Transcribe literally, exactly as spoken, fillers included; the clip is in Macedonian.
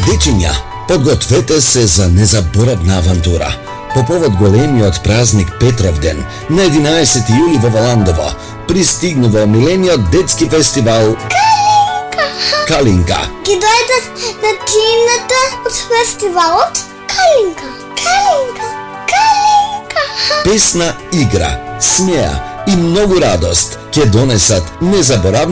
Дечиња, подгответе се за незаборавна авантура. По повод големиот празник Петровден, на единаесети јули во Валандово, пристигнува омилениот детски фестивал Калинка. Калинка. Ги дојдат на чината од фестивалот Калинка. Калинка. Калинка. Песна, игра, смеа и многу радост ќе донесат незаборавна